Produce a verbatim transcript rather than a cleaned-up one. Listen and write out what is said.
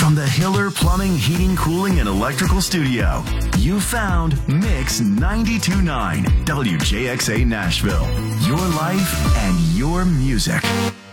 From the Hiller Plumbing, Heating, Cooling, and Electrical Studio, you found Mix ninety-two point nine W J X A Nashville. Your life and your music.